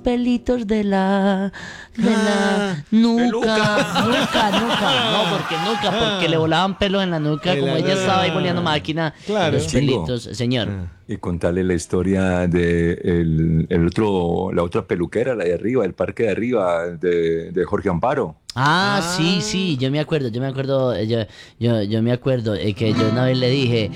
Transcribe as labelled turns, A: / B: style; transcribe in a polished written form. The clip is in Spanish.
A: pelitos de la nuca. Nuca. No, porque le volaban pelos en la nuca, como ella estaba ahí volviendo máquina.
B: Claro.
A: Los pelitos, señor.
C: Y contarle la historia de la otra peluquera, la de arriba, el parque de arriba, de Jorge Amparo.
A: Sí, yo me acuerdo, yo me acuerdo que yo una vez le dije,